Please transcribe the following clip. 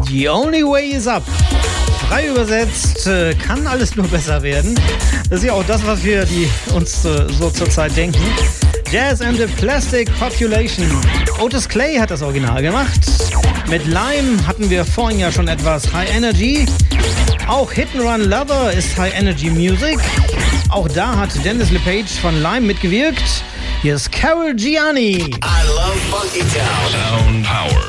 The Only Way Is Up. Frei übersetzt, kann alles nur besser werden. Das ist ja auch das, was wir uns so zurzeit denken. Jazz and the Plastic Population. Otis Clay hat das Original gemacht. Mit Lime hatten wir vorhin ja schon etwas High Energy. Auch Hit and Run Lover ist High Energy Music. Auch da hat Dennis LePage von Lime mitgewirkt. Hier ist Carol Gianni. I love Funky Town. Sound Power.